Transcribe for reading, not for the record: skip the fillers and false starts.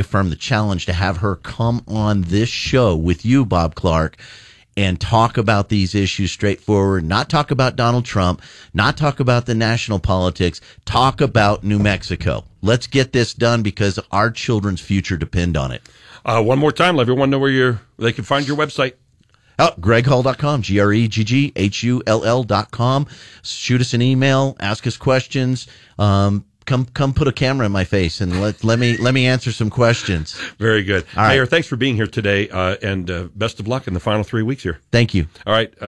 affirm the challenge to have her come on this show with you, Bob Clark, and talk about these issues straightforward, not talk about Donald Trump, not talk about the national politics, talk about New Mexico. Let's get this done because our children's future depend on it. One more time, let everyone know where they can find your website. GregHull.com, GregGhull.com. Shoot us an email, ask us questions. Come put a camera in my face and let me answer some questions. Very good. All right. Mayor, thanks for being here today, and best of luck in the final 3 weeks here. Thank you. All right.